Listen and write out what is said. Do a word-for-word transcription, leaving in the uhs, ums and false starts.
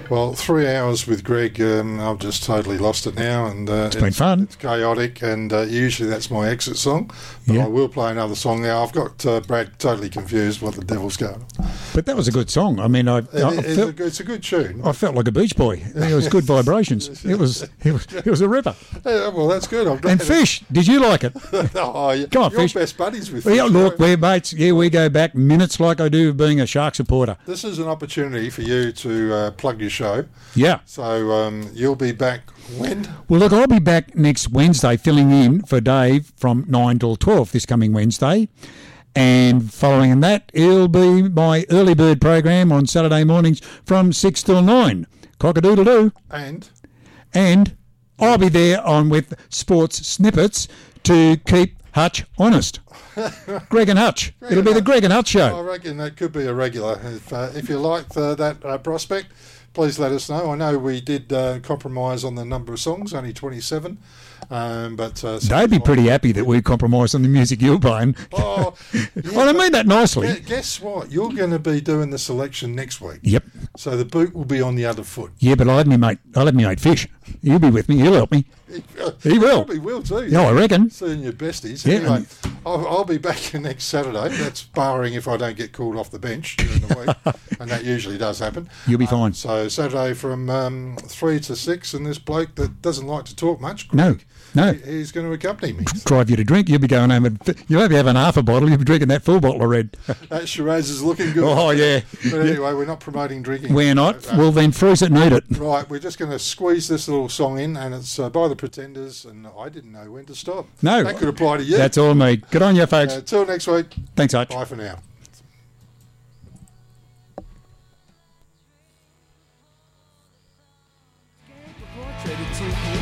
Well, three hours with Greg, um, I've just totally lost it now. and uh, It's been fun. It's chaotic, and uh, usually that's my exit song. But Yeah. I will play another song now. I've got uh, Brad totally confused what the devil's going on. But that was a good song. I mean, I, It, I it's, felt, a, it's a good tune. I felt like a beach boy. It was good vibrations. It was it was, it was a ripper. Yeah, well, that's good. I'm glad And it- Fish, did you like it? oh, yeah. Come on, You're Fish. best buddies with Well, Fish. yeah, look, right? we're mates. Yeah, we go back minutes like I do being a Shark supporter. This is an opportunity for you to uh, plug your show. Yeah. So um, you'll be back when? Well, look, I'll be back next Wednesday filling in for Dave from nine till twelve this coming Wednesday. And following that, it'll be my early bird program on Saturday mornings from six till nine. Cock-a-doodle-doo. And? And I'll be there on with sports snippets to keep Hutch honest. Greg and Hutch. Greg It'll and be the Hutch. Greg and Hutch I show. reckon that could be a regular. If, uh, if you like uh, that uh, prospect, please let us know. I know we did uh, compromise on the number of songs, only twenty-seven. Um, but uh, They'd be pretty happy that we compromised on the music you're playing. Oh, yeah, well, I mean that nicely. gu- guess what? You're going to be doing the selection next week. Yep. So the boot will be on the other foot. Yeah, but I'll have me mate. I'll have me mate Fish. He'll be with me. He'll help me. He will. Probably will too. Yeah, I reckon. Seeing your besties. Yeah, Anyway, and- I'll, I'll be back next Saturday. That's barring if I don't get called off the bench during the week, and that usually does happen. You'll be Uh, fine. So Saturday from um, three to six, and this bloke that doesn't like to talk much, No, Greg, no. he- he's going to accompany me. Drive you to drink. You'll be going home and you'll only be having half a bottle. You'll be drinking that full bottle of red. That Shiraz is looking good. Oh, yeah. But anyway, we're not promoting drinking. We're not. Uh, Well, then freeze it, need it. Right, we're just going to squeeze this little song in, and it's uh, by the Pretenders, and I didn't know when to stop. No. That could apply to you. That's all me. Good on you, folks. Uh, till next week. Thanks, Hutch. Bye for now. Portrayed to you